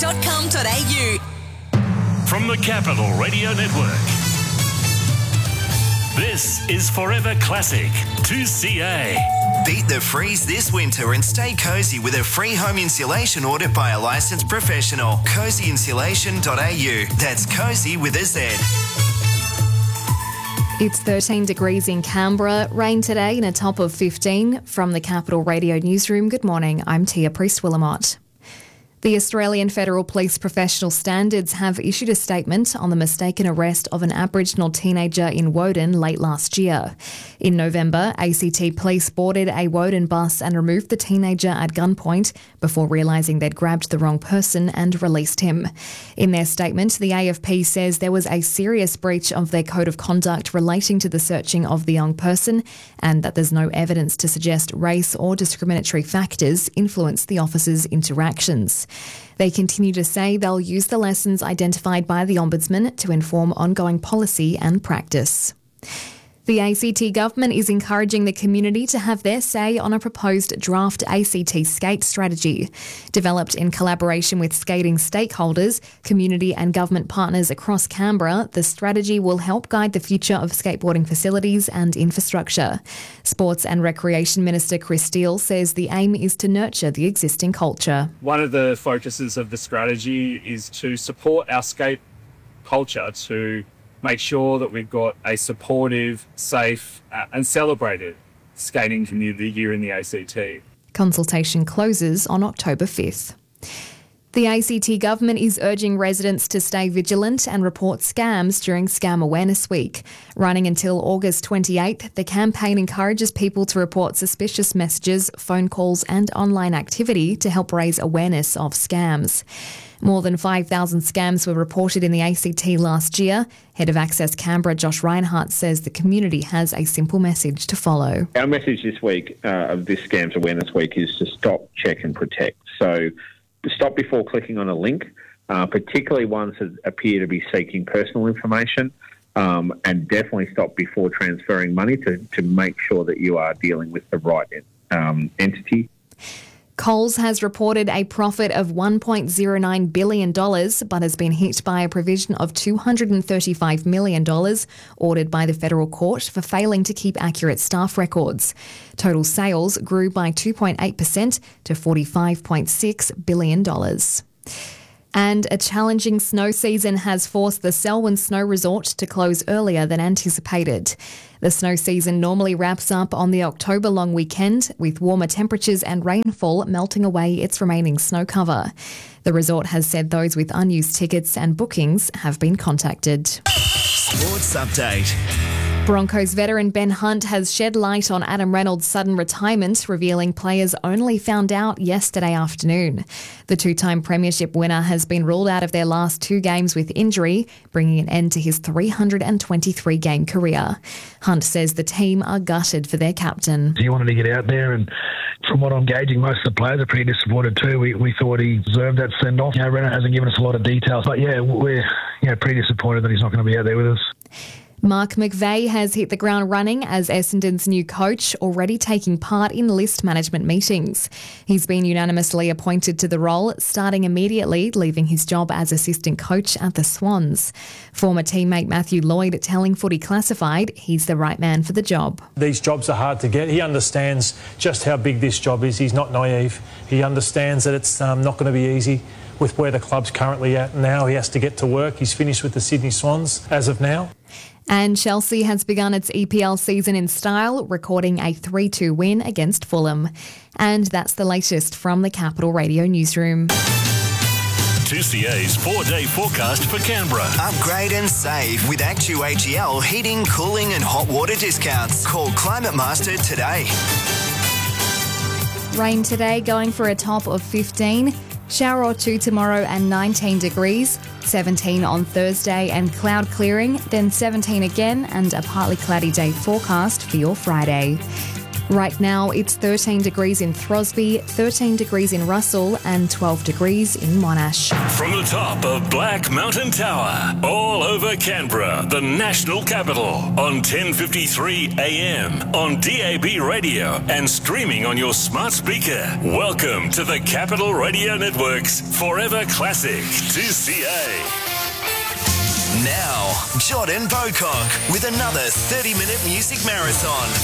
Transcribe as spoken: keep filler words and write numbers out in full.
dot com dot a u. From the Capital Radio Network, this is Forever Classic two C A. Beat the freeze this winter and stay cosy with a free home insulation audit by a licensed professional. cozy insulation dot a u. That's cozy with a Z. It's thirteen degrees in Canberra. Rain today and a top of fifteen. From the Capital Radio Newsroom, good morning. I'm Tia Priest-Willamott. The Australian Federal Police Professional Standards have issued a statement on the mistaken arrest of an Aboriginal teenager in Woden late last year. In November, A C T police boarded a Woden bus and removed the teenager at gunpoint before realising they'd grabbed the wrong person and released him. In their statement, the A F P says there was a serious breach of their code of conduct relating to the searching of the young person and that there's no evidence to suggest race or discriminatory factors influenced the officers' interactions. They continue to say they'll use the lessons identified by the Ombudsman to inform ongoing policy and practice. The A C T government is encouraging the community to have their say on a proposed draft A C T skate strategy. Developed in collaboration with skating stakeholders, community and government partners across Canberra, the strategy will help guide the future of skateboarding facilities and infrastructure. Sports and Recreation Minister Chris Steele says the aim is to nurture the existing culture. One of the focuses of the strategy is to support our skate culture, to make sure that we've got a supportive, safe uh, and celebrated skating community here in the A C T. Consultation closes on October fifth. The A C T government is urging residents to stay vigilant and report scams during Scam Awareness Week. Running until August twenty-eighth, the campaign encourages people to report suspicious messages, phone calls and online activity to help raise awareness of scams. More than five thousand scams were reported in the A C T last year. Head of Access Canberra, Josh Reinhardt, says the community has a simple message to follow. Our message this week uh, of this Scams Awareness Week is to stop, check and protect. So stop before clicking on a link, uh, particularly ones that appear to be seeking personal information, um, and definitely stop before transferring money to, to make sure that you are dealing with the right um, entity. Coles has reported a profit of one point zero nine billion dollars but has been hit by a provision of two hundred thirty-five million dollars ordered by the federal court for failing to keep accurate staff records. Total sales grew by two point eight percent to forty-five point six billion dollars. And a challenging snow season has forced the Selwyn Snow Resort to close earlier than anticipated. The snow season normally wraps up on the October long weekend, with warmer temperatures and rainfall melting away its remaining snow cover. The resort has said those with unused tickets and bookings have been contacted. Sports Update. Broncos veteran Ben Hunt has shed light on Adam Reynolds' sudden retirement, revealing players only found out yesterday afternoon. The two-time premiership winner has been ruled out of their last two games with injury, bringing an end to his three hundred twenty-three game career. Hunt says the team are gutted for their captain. He wanted to get out there, and from what I'm gauging, most of the players are pretty disappointed too. We, we thought he deserved that send-off. You know, Reynolds hasn't given us a lot of details, but yeah, we're you know pretty disappointed that he's not going to be out there with us. Mark McVeigh has hit the ground running as Essendon's new coach, already taking part in list management meetings. He's been unanimously appointed to the role, starting immediately, leaving his job as assistant coach at the Swans. Former teammate Matthew Lloyd telling Footy Classified he's the right man for the job. These jobs are hard to get. He understands just how big this job is. He's not naive. He understands that it's um, not going to be easy with where the club's currently at now. He has to get to work. He's finished with the Sydney Swans as of now. And Chelsea has begun its E P L season in style, recording a three two win against Fulham. And that's the latest from the Capital Radio Newsroom. two C A's four-day forecast for Canberra. Upgrade and save with Actu A G L heating, cooling and hot water discounts. Call Climate Master today. Rain today, going for a top of fifteen. Shower or two tomorrow and nineteen degrees. seventeen on Thursday and cloud clearing, then seventeen again and a partly cloudy day forecast for your Friday. Right now, it's thirteen degrees in Throsby, thirteen degrees in Russell, and twelve degrees in Monash. From the top of Black Mountain Tower, all over Canberra, the national capital, on ten fifty-three A M, on D A B radio, and streaming on your smart speaker. Welcome to the Capital Radio Network's Forever Classic two C A. Now, Jordan Bocock with another thirty-minute music marathon.